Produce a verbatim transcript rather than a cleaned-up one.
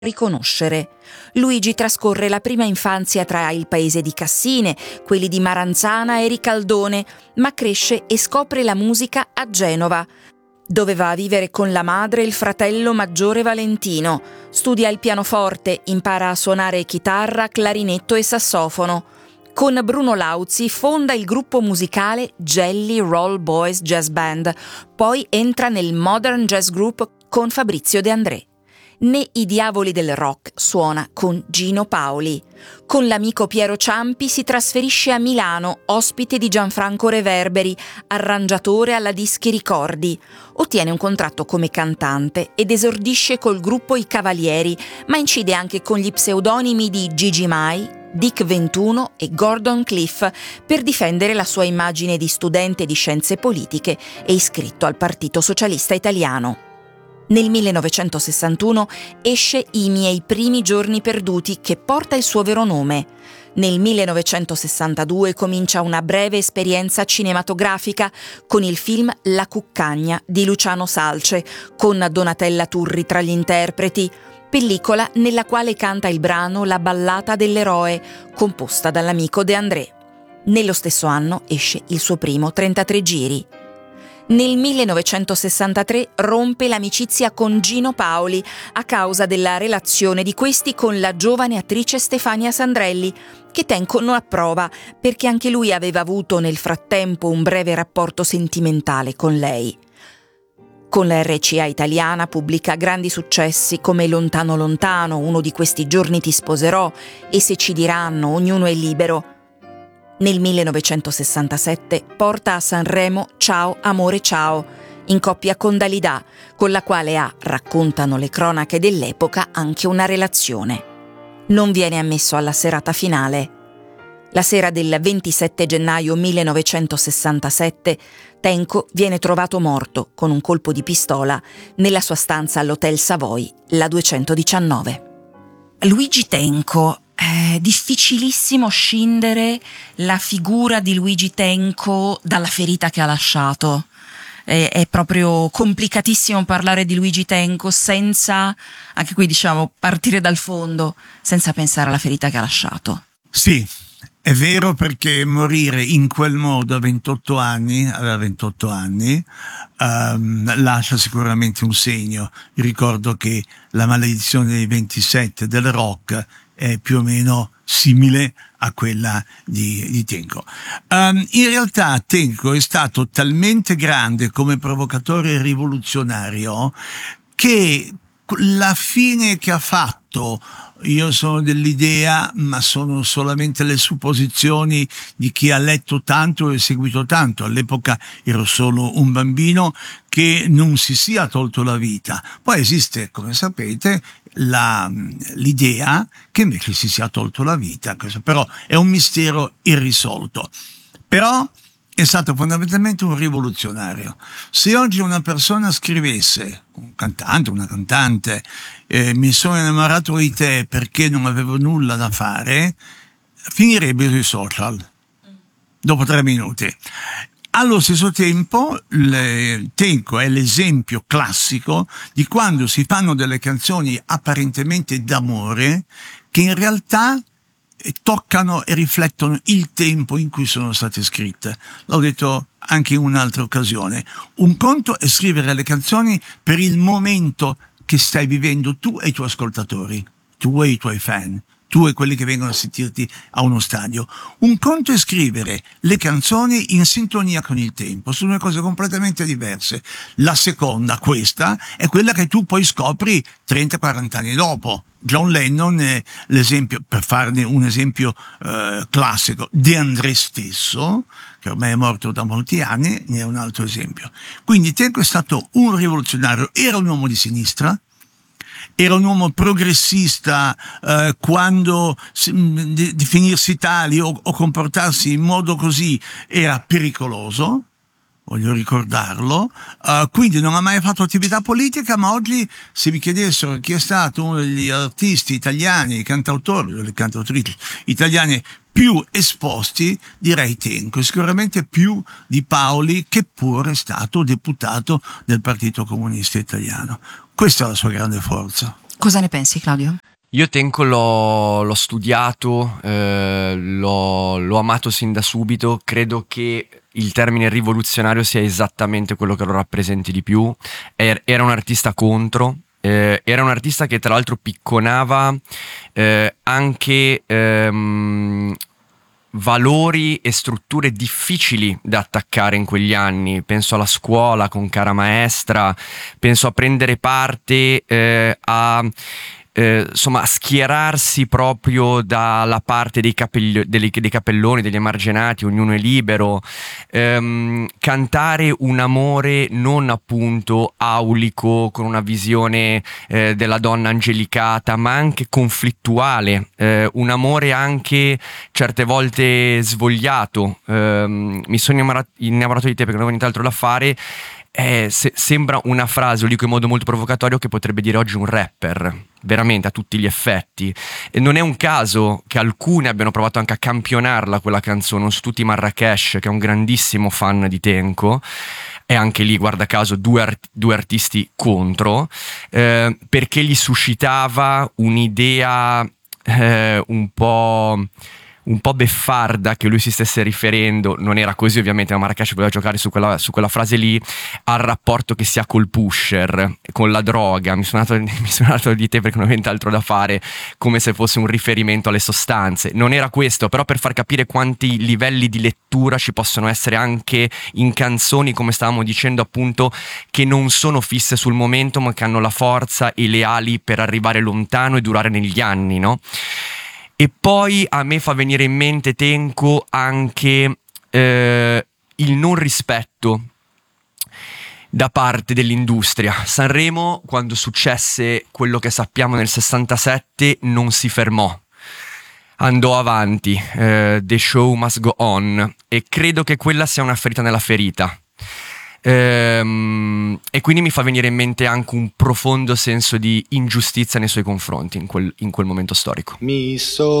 riconoscere. Luigi trascorre la prima infanzia tra il paese di Cassine, quelli di Maranzana e Ricaldone, ma cresce e scopre la musica a Genova, dove va a vivere con la madre e il fratello maggiore Valentino. Studia il pianoforte, impara a suonare chitarra, clarinetto e sassofono. Con Bruno Lauzi fonda il gruppo musicale Jelly Roll Boys Jazz Band, poi entra nel Modern Jazz Group con Fabrizio De André. Né i Diavoli del Rock suona con Gino Paoli. Con l'amico Piero Ciampi si trasferisce a Milano, ospite di Gianfranco Reverberi, arrangiatore alla Dischi Ricordi. Ottiene un contratto come cantante ed esordisce col gruppo I Cavalieri, ma incide anche con gli pseudonimi di Gigi Mai, Dick ventuno e Gordon Cliff per difendere la sua immagine di studente di scienze politiche e iscritto al Partito Socialista Italiano. Nel millenovecentosessantuno esce I miei primi giorni perduti, che porta il suo vero nome. Nel millenovecentosessantadue comincia una breve esperienza cinematografica con il film La Cuccagna di Luciano Salce, con Donatella Turri tra gli interpreti, pellicola nella quale canta il brano La ballata dell'eroe, composta dall'amico De André. Nello stesso anno esce il suo primo trentatré giri. Nel millenovecentosessantatré rompe l'amicizia con Gino Paoli a causa della relazione di questi con la giovane attrice Stefania Sandrelli, che Tenco non approva perché anche lui aveva avuto nel frattempo un breve rapporto sentimentale con lei. Con la R C A italiana pubblica grandi successi come Lontano lontano, Uno di questi giorni ti sposerò e Se ci diranno, Ognuno è libero. Nel millenovecentosessantasette porta a Sanremo Ciao amore ciao, in coppia con Dalida, con la quale ha, raccontano le cronache dell'epoca, anche una relazione. Non viene ammesso alla serata finale. La sera del ventisette gennaio millenovecentosessantasette Tenco viene trovato morto con un colpo di pistola nella sua stanza all'Hotel Savoy, la duecentodiciannove. Luigi Tenco. È difficilissimo scindere la figura di Luigi Tenco dalla ferita che ha lasciato. È, è proprio complicatissimo parlare di Luigi Tenco senza, anche qui diciamo, partire dal fondo, senza pensare alla ferita che ha lasciato. Sì, è vero, perché morire in quel modo a ventotto anni, aveva ventotto anni, um, lascia sicuramente un segno. Ricordo che la maledizione dei ventisette del rock è più o meno simile a quella di, di Tenco. Um, in realtà Tenco è stato talmente grande come provocatore rivoluzionario che la fine che ha fatto, io sono dell'idea, ma sono solamente le supposizioni di chi ha letto tanto e seguito tanto, all'epoca ero solo un bambino, che non si sia tolto la vita. Poi esiste, come sapete, la, l'idea che invece si sia tolto la vita, questo però è un mistero irrisolto. Però è stato fondamentalmente un rivoluzionario. Se oggi una persona scrivesse, un cantante, una cantante, eh, mi sono innamorato di te perché non avevo nulla da fare, finirebbe sui social dopo tre minuti. Allo stesso tempo, le, Tenco è l'esempio classico di quando si fanno delle canzoni apparentemente d'amore che in realtà toccano e riflettono il tempo in cui sono state scritte. L'ho detto anche in un'altra occasione. Un conto è scrivere le canzoni per il momento che stai vivendo tu e i tuoi ascoltatori, tu e i tuoi fan, tu e quelli che vengono a sentirti a uno stadio. Un conto è scrivere le canzoni in sintonia con il tempo, sono due cose completamente diverse. La seconda, questa, è quella che tu poi scopri trenta quaranta anni dopo. John Lennon è l'esempio, per farne un esempio eh, classico. De André stesso, che ormai è morto da molti anni, ne è un altro esempio. Quindi Tenco è stato un rivoluzionario, era un uomo di sinistra, era un uomo progressista, eh, quando di, definirsi tali o, o comportarsi in modo così era pericoloso, voglio ricordarlo, uh, quindi non ha mai fatto attività politica, ma oggi se mi chiedessero chi è stato uno degli artisti italiani, cantautori, delle cantautrici italiane più esposti, direi Tenco, sicuramente più di Paoli, che pure è stato deputato del Partito Comunista Italiano. Questa è la sua grande forza. Cosa ne pensi, Claudio? Io Tenco l'ho, l'ho studiato, eh, l'ho, l'ho amato sin da subito. Credo che il termine rivoluzionario sia esattamente quello che lo rappresenti di più. Er, era un artista contro, eh, era un artista che tra l'altro picconava eh, anche ehm, valori e strutture difficili da attaccare in quegli anni. Penso alla scuola con Cara Maestra, penso a prendere parte eh, a... Eh, insomma, a schierarsi proprio dalla parte dei, capelli, dei, dei capelloni, degli emarginati, ognuno è libero, ehm, cantare un amore non appunto aulico, con una visione eh, della donna angelicata, ma anche conflittuale, eh, un amore anche certe volte svogliato. Eh, mi sono innamorato, innamorato di te perché non avevo nient'altro da fare. Eh, se, sembra una frase, lo dico in modo molto provocatorio, che potrebbe dire oggi un rapper, veramente a tutti gli effetti. E non è un caso che alcuni abbiano provato anche a campionarla quella canzone, non su tutti Marrakesh, che è un grandissimo fan di Tenco, e anche lì guarda caso due, art- due artisti contro, eh, perché gli suscitava un'idea eh, un po' un po' beffarda, che lui si stesse riferendo, non era così ovviamente, ma Marrakesh voleva giocare su quella, su quella frase lì, al rapporto che si ha col pusher, con la droga. Mi sono andato, mi sono andato di te perché non ho nient'altro da fare, come se fosse un riferimento alle sostanze. Non era questo, però per far capire quanti livelli di lettura ci possono essere anche in canzoni, come stavamo dicendo appunto, che non sono fisse sul momento, ma che hanno la forza e le ali per arrivare lontano e durare negli anni, no? E poi a me fa venire in mente, Tenco, anche eh, il non rispetto da parte dell'industria. Sanremo, quando successe quello che sappiamo nel sessantasette, non si fermò, andò avanti, eh, the show must go on, e credo che quella sia una ferita nella ferita. Ehm, e quindi mi fa venire in mente anche un profondo senso di ingiustizia nei suoi confronti in quel, in quel momento storico. Mi so